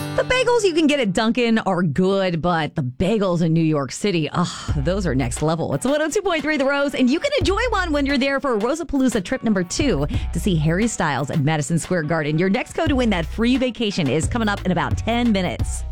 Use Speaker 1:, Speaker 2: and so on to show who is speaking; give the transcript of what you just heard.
Speaker 1: The bagels you can get at Dunkin' are good, but the bagels in New York City, those are next level. It's 102.3 The Rose, and you can enjoy one when you're there for Rosapalooza trip number 2 to see Harry Styles at Madison Square Garden. Your next code to win that free vacation is coming up in about 10 minutes.